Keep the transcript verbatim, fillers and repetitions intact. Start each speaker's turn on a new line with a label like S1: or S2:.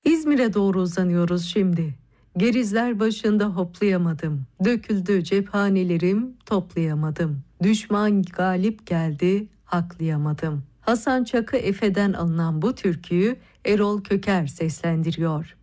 S1: İzmir'e doğru uzanıyoruz şimdi. Gerizler başında hoplayamadım. Döküldü cephanelerim, toplayamadım. Düşman galip geldi, haklayamadım. Hasan Çakı Efe'den alınan bu türküyü Erol Köker seslendiriyor.